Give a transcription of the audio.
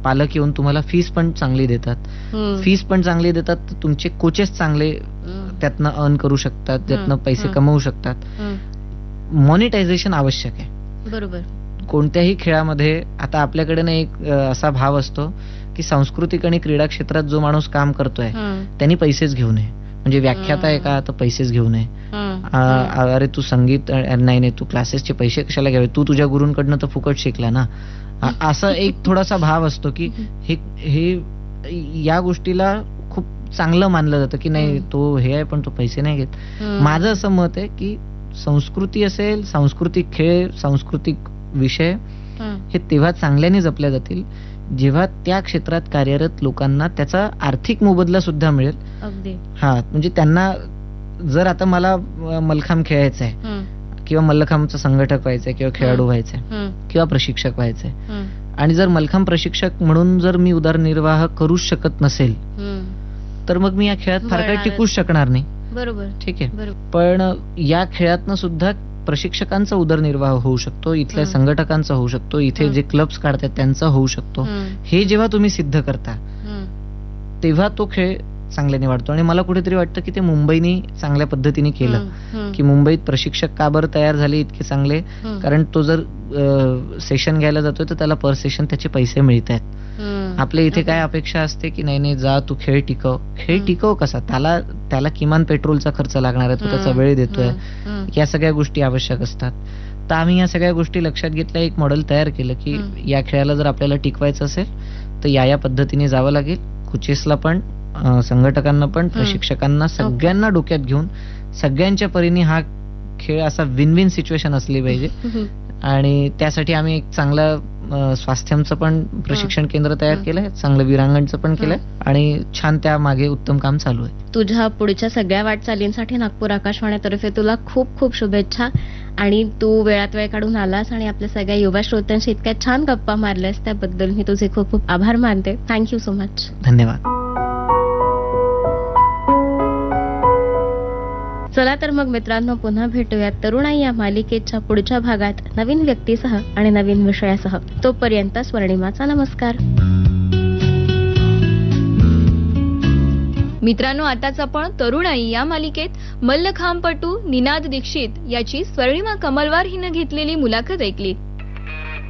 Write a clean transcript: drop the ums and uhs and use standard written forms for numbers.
पालक येऊन तुम्हाला फीस पण चांगली देतात. फीस पण चांगली देतात, तर तुमचे कोचेस चांगले त्यातनं अर्न करू शकतात, त्यातनं पैसे कमवू शकतात. मॉनिटायझेशन आवश्यक आहे. बरोबर. कोणत्याही खेळामध्ये आता आपल्याकडे ना एक असा भाव असतो की सांस्कृतिक आणि क्रीडा क्षेत्रात जो माणूस काम करतोय त्यांनी पैसेच घेऊ नये. म्हणजे व्याख्याता आहे का, तर पैसेच घेऊ नये. अरे तू संगीत नाही, तू क्लासेसचे पैसे कशाला घ्यावे, तू तुझ्या गुरूंकडनं तर फुकट शिकला ना. असा एक थोडासा भाव असतो की हे या गोष्टीला खूप चांगलं मानलं जातं की नाही तो हे आहे पण तो पैसे नाही घेत. माझं असं मत आहे की संस्कृती असेल, सांस्कृतिक खेळ, सांस्कृतिक विषय हे तेव्हा चांगल्याने जपल्या जातील जेव्हा त्या क्षेत्रात कार्यरत लोकांना त्याचा आर्थिक मोबदला सुद्धा मिळेल. अगदी. म्हणजे त्यांना जर आता मला मल्लखांब खेळायचं आहे किंवा मल्लखांबचं संघटक व्हायचंय किंवा खेळाडू व्हायचंय किंवा प्रशिक्षक व्हायचंय, आणि जर मल्लखांब प्रशिक्षक म्हणून जर मी उदरनिर्वाह करूच शकत नसेल तर मग मी या खेळात फार काही टिकूच शकणार नाही. बरोबर. ठीक आहे. पण या खेळातनं सुद्धा प्रशिक्षकांचा उदरनिर्वाह होऊ शकतो, इथल्या संघटकांचा होऊ शकतो, इथे जे क्लब्स काढतात त्यांचा होऊ शकतो. हे जेव्हा तुम्ही सिद्ध करता तेव्हा तो खेळ चांगल्याने वाढतो. आणि मला कुठेतरी वाटतं की ते मुंबईने चांगल्या पद्धतीने केलं की मुंबईत प्रशिक्षक का बरं तयार झाले इतके चांगले, कारण तो जर सेशन घ्यायला जातोय तर त्याला पर सेशन त्याचे पैसे मिळत आहेत. आपल्या इथे काय अपेक्षा असते की नाही जा तू खेळ टिकव कसा, त्याला किमान पेट्रोलचा खर्च लागणार आहे, तो त्याचा वेळ देतोय, या सगळ्या गोष्टी आवश्यक असतात. तर आम्ही या सगळ्या गोष्टी लक्षात घेतल्या, एक मॉडेल तयार केलं की या खेळाला जर आपल्याला टिकवायचं असेल तर या पद्धतीने जावं लागेल. कोचेसला पण, संघटकांना पण, प्रशिक्षकांना, सगळ्यांना डोक्यात घेऊन सगळ्यांच्या परीने हा खेळ असा विन विन सिच्युएशन असली पाहिजे. आणि त्यासाठी आम्ही एक चांगलं स्वास्थ्यमचं पण प्रशिक्षण केंद्र तयार केलंय, चांगलं वीरांगणचं पण केलंय आणि छान त्या मागे उत्तम काम चालू आहे. तुझ्या पुढच्या सगळ्या वाटचालींसाठी नागपूर आकाशवाणीतर्फे तुला खूप खूप शुभेच्छा. आणि तू वेळात वेळ काढून आलास आणि आपल्या सगळ्या युवा श्रोत्यांशी इतक्या छान गप्पा मारल्यास त्याबद्दल मी तुझे खूप खूप आभार मानते. Thank you so much. धन्यवाद. चला तर मग मित्रांनो, पुन्हा भेटूयात तरुणाई या मालिकेच्या पुढच्या भागात नवीन व्यक्तीसह आणि नवीन विषयासह. तोपर्यंत स्वर्णिमाचा नमस्कार. मित्रांनो, आताच आपण तरुणाई या मालिकेत मल्लखांबपटू निनाद दीक्षित याची स्वर्णिमा कमलवार हिनं घेतलेली मुलाखत ऐकली.